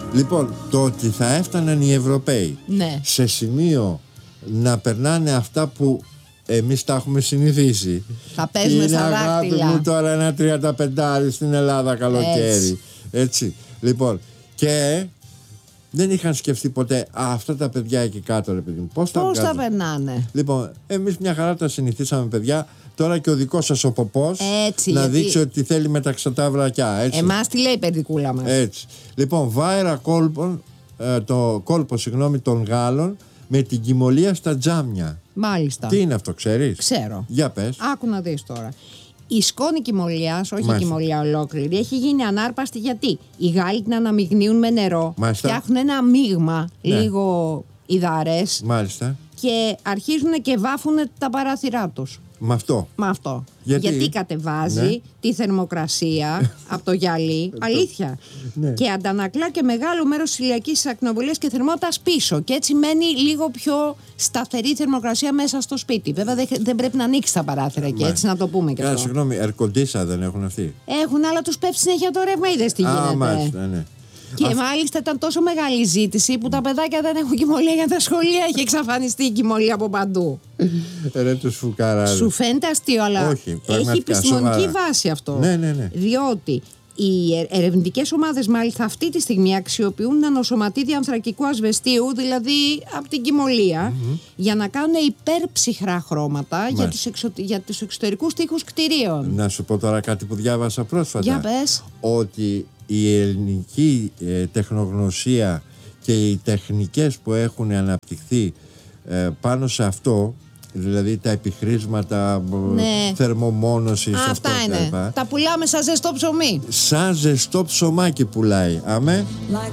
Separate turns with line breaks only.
Λοιπόν, το ότι θα έφταναν οι Ευρωπαίοι σε σημείο να περνάνε αυτά που εμείς τα έχουμε συνηθίσει.
Θα παίζουμε στα δάχτυλα.
Είναι αγάπη μου τώρα ένα 35 στην Ελλάδα καλοκαίρι. Έτσι. Λοιπόν, και δεν είχαν σκεφτεί ποτέ αυτά τα παιδιά εκεί κάτω, ρε παιδί μου. Πώς τα
περνάνε.
Λοιπόν, εμείς μια χαρά τα συνηθίσαμε, παιδιά. Τώρα και ο δικός σας ο ποπός να δείξει ότι θέλει μεταξωτά βρακιά.
Εμάς τι λέει η παιδικούλα μας.
Έτσι. Λοιπόν, βάερα το κόλπο των Γάλλων με την κοιμωλία στα τζάμια.
Μάλιστα.
Τι είναι αυτό, ξέρεις?
Ξέρω.
Για πες.
Άκου να δεις τώρα. Η σκόνη κοιμωλίας, όχι η κοιμωλία ολόκληρη, έχει γίνει ανάρπαστη γιατί οι Γάλλοι την αναμειγνύουν με νερό.
Μάλιστα.
Φτιάχνουν ένα μείγμα λίγο υδαρές.
Μάλιστα.
Και αρχίζουν και βάφουν τα παράθυρά τους.
Με αυτό.
Γιατί κατεβάζει τη θερμοκρασία από το γυαλί. Αλήθεια. Και αντανακλά και μεγάλο μέρος της ηλιακής ακτινοβολίας και θερμότητας πίσω. Και έτσι μένει λίγο πιο σταθερή θερμοκρασία μέσα στο σπίτι. Βέβαια δεν πρέπει να ανοίξει τα παράθυρα και έτσι, να το πούμε και αυτό.
Συγγνώμη, αερκοντίσα δεν έχουν αυτοί?
Έχουν, αλλά τους πέφτει συνέχεια το ρεύμα, είδες τι γίνεται.
Μάλιστα, ναι.
Και μάλιστα ήταν τόσο μεγάλη ζήτηση που τα παιδάκια δεν έχουν κοιμωλία για τα σχολεία. Έχει εξαφανιστεί η κοιμωλία από παντού.
Ρε τους φουκαράδες.
Σου φαίνεται αστείο, αλλά
όχι,
έχει επιστημονική βάση αυτό.
Ναι.
Διότι οι ερευνητικές ομάδες μάλιστα αυτή τη στιγμή αξιοποιούν νανοσωματίδια ανθρακικού ασβεστίου, δηλαδή από την κοιμωλία, για να κάνουν υπερψυχρά χρώματα για τους εξωτερικούς τοίχους κτηρίων.
Να σου πω τώρα κάτι που διάβασα πρόσφατα.
Για πες.
Ότι η ελληνική τεχνογνωσία και οι τεχνικές που έχουν αναπτυχθεί πάνω σε αυτό, δηλαδή τα επιχρήσματα θερμομόνωσης,
αυτά είναι. Τα πουλάμε σαν ζεστό ψωμί.
Σαν ζεστό ψωμάκι πουλάει. Αμέ.